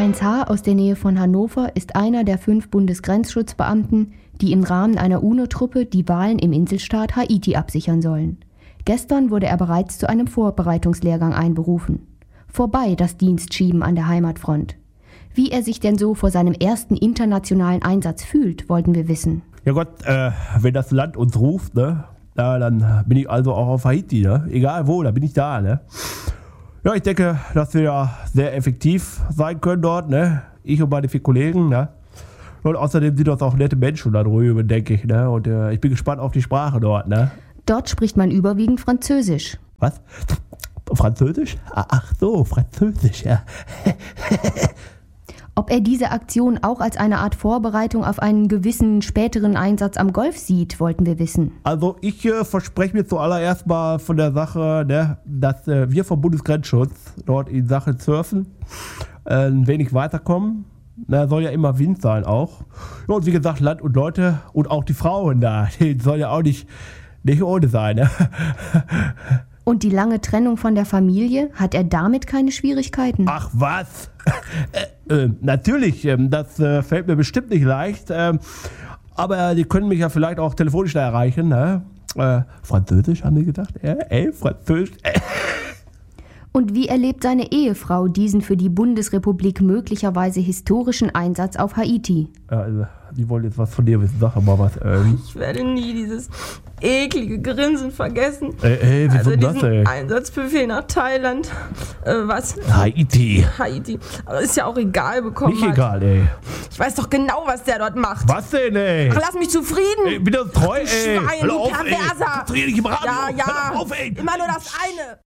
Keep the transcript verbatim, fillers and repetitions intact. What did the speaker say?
Heinz H. aus der Nähe von Hannover ist einer der fünf Bundesgrenzschutzbeamten, die im Rahmen einer UNO-Truppe die Wahlen im Inselstaat Haiti absichern sollen. Gestern wurde er bereits zu einem Vorbereitungslehrgang einberufen. Vorbei das Dienstschieben an der Heimatfront. Wie er sich denn so vor seinem ersten internationalen Einsatz fühlt, wollten wir wissen. Ja Gott, äh, wenn das Land uns ruft, ne, ja, dann bin ich also auch auf Haiti, ne? Egal wo, da bin ich da, ne? Ja, ich denke, dass wir ja sehr effektiv sein können dort, ne? Ich und meine vier Kollegen, ne? Und außerdem sind das auch nette Menschen da drüben, denke ich, ne? Und äh, ich bin gespannt auf die Sprache dort, ne? Dort spricht man überwiegend Französisch. Was? Französisch? Ach so, Französisch, ja. Ob er diese Aktion auch als eine Art Vorbereitung auf einen gewissen späteren Einsatz am Golf sieht, wollten wir wissen. Also ich äh, verspreche mir zuallererst mal von der Sache, ne, dass äh, wir vom Bundesgrenzschutz dort in Sachen Surfen äh, ein wenig weiterkommen. Na, soll ja immer Wind sein auch. Ja, und wie gesagt, Land und Leute und auch die Frauen da, die sollen ja auch nicht, nicht ohne sein. Ne? Und die lange Trennung von der Familie, hat er damit keine Schwierigkeiten? Ach was? äh, äh, natürlich, äh, das äh, fällt mir bestimmt nicht leicht. Äh, aber die können mich ja vielleicht auch telefonisch da erreichen. Ne? Äh, Französisch, haben die gedacht? Äh, ey, Französisch. Äh. Und wie erlebt seine Ehefrau diesen für die Bundesrepublik möglicherweise historischen Einsatz auf Haiti? Ja, also, die wollen jetzt was von dir wissen. Sag doch mal was. Ähm. Ich werde nie dieses eklige Grinsen vergessen. Ey, ey, wie also das, diesen ey? Einsatzbefehl nach Thailand. Äh, was? Haiti. Haiti. Aber ist ja auch egal bekommen. Nicht hat. egal, ey. Ich weiß doch genau, was der dort macht. Was denn, ey? Ach, lass mich zufrieden. Ey, bin das treu, ey. Schwein, Hör du auf, Perverser. ey. Konzentrier dich im Radio. Ja, ja. Hör auf, ey. Immer nur das eine.